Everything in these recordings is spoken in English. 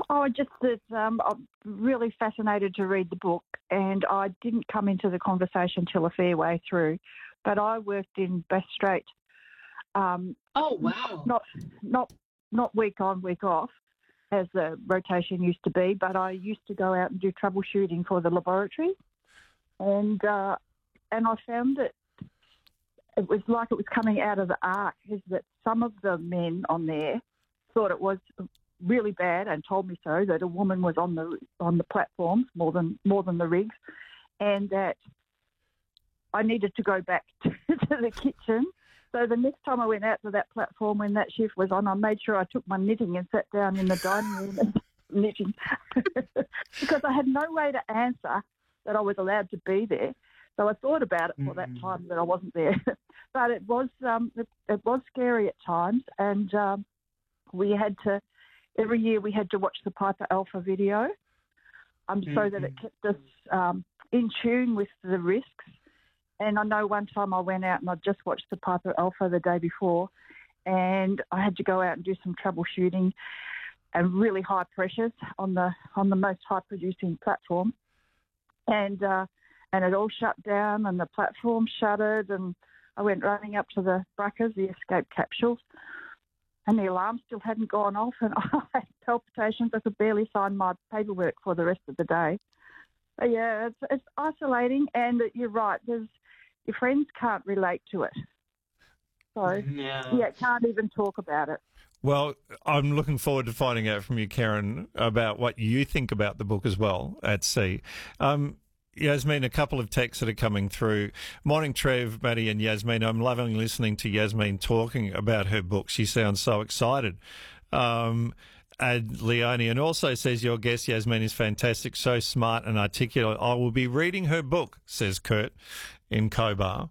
Oh, I'm really fascinated to read the book, and I didn't come into the conversation till a fair way through. But I worked in Bass Strait. Oh, wow. Not week on, week off, as the rotation used to be, but I used to go out and do troubleshooting for the laboratory, and I found that it was like it was coming out of the ark, is that some of the men on there thought it was really bad and told me so, that a woman was on the platforms more than the rigs, and that I needed to go back to the kitchen. So the next time I went out to that platform when that shift was on, I made sure I took my knitting and sat down in the dining room and knitting because I had no way to answer that I was allowed to be there. So I thought about it for that time that I wasn't there. But it was scary at times, and we had to, every year we had to watch the Piper Alpha video so that it kept us in tune with the risks. And I know one time I went out and I just watched the Piper Alpha the day before, and I had to go out and do some troubleshooting and really high pressures on the most high producing platform, and it all shut down and the platform shuttered, and I went running up to the Bruckers, the escape capsules, and the alarm still hadn't gone off, and I had palpitations. I could barely sign my paperwork for the rest of the day. But yeah, it's isolating, and you're right. Your friends can't relate to it. So, can't even talk about it. Well, I'm looking forward to finding out from you, Karen, about what you think about the book as well, At Sea. Yasmin, a couple of texts that are coming through. Morning, Trev, Maddie and Yasmin. I'm loving listening to Yasmin talking about her book. She sounds so excited. And Leonie also says, your guest, Yasmin, is fantastic, so smart and articulate. I will be reading her book, says Kurt in Cobar.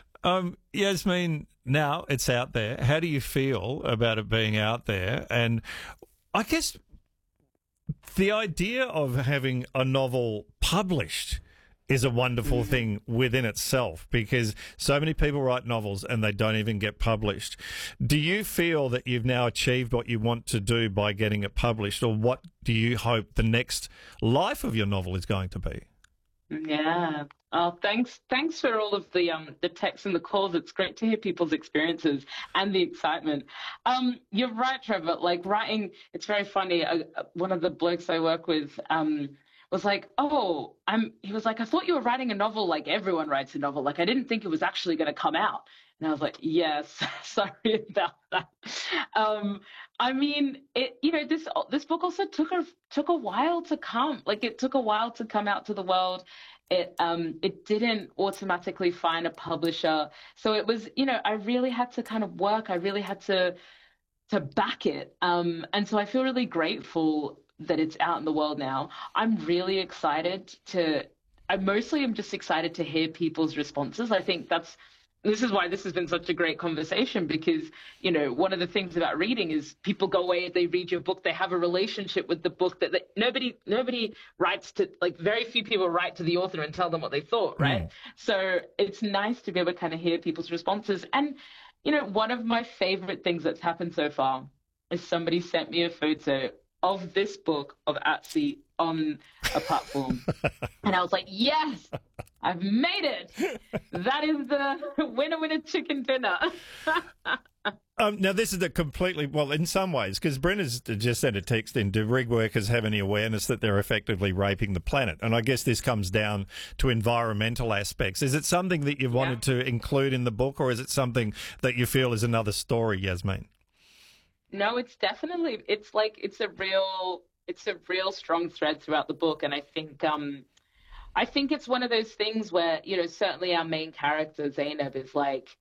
Yasmin, now it's out there. How do you feel about it being out there? And I guess the idea of having a novel published is a wonderful thing within itself, because so many people write novels and they don't even get published. Do you feel that you've now achieved what you want to do by getting it published, or what do you hope the next life of your novel is going to be? Yeah. Oh, thanks for all of the texts and the calls. It's great to hear people's experiences and the excitement. You're right, Trevor. Like, writing, it's very funny. One of the blokes I work with was like, he was like, I thought you were writing a novel like everyone writes a novel. Like, I didn't think it was actually going to come out. And I was like, yes, sorry about that. I mean, this book also took a while to come. Like, it took a while to come out to the world. It didn't automatically find a publisher. So it was, I really had to kind of work. I really had to back it. And so I feel really grateful that it's out in the world now. I'm really excited I mostly am just excited to hear people's responses. I think this is why this has been such a great conversation, because, one of the things about reading is people go away, they read your book, they have a relationship with the book that nobody writes to, like, very few people write to the author and tell them what they thought, right? So it's nice to be able to kind of hear people's responses. And, one of my favorite things that's happened so far is somebody sent me a photo of this book of At Sea on a platform. And I was like, yes, I've made it. That is the winner chicken dinner. Now, this is in some ways, because Brenna's just sent a text in, do rig workers have any awareness that they're effectively raping the planet? And I guess this comes down to environmental aspects. Is it something that you wanted to include in the book, or is it something that you feel is another story, Yasmin? No, it's definitely, it's a real strong thread throughout the book. And I think it's one of those things where, certainly our main character, Zainab, is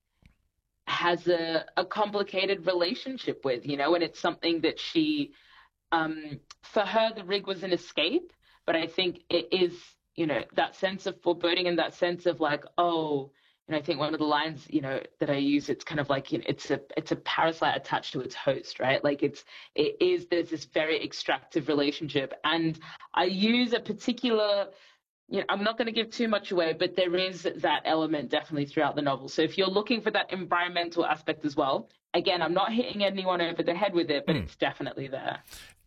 has a complicated relationship with, and it's something that she, for her, the rig was an escape. But I think it is, that sense of foreboding and that sense of and I think one of the lines, that I use, it's kind of like, it's a parasite attached to its host, right? There's this very extractive relationship. And I use a particular, I'm not going to give too much away, but there is that element definitely throughout the novel. So if you're looking for that environmental aspect as well, again, I'm not hitting anyone over the head with it, but it's definitely there.